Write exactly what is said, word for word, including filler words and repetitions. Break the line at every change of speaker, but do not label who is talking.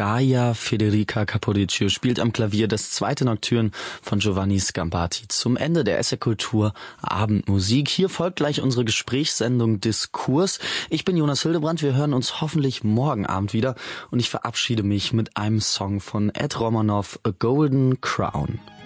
Gaia Federica Capodicio spielt am Klavier das zweite Nocturne von Giovanni Scambati zum Ende der S R Kultur Abendmusik. Hier folgt gleich unsere Gesprächssendung Diskurs. Ich bin Jonas Hildebrand, wir hören uns hoffentlich morgen Abend wieder und ich verabschiede mich mit einem Song von Ed Romanov, A Golden Crown.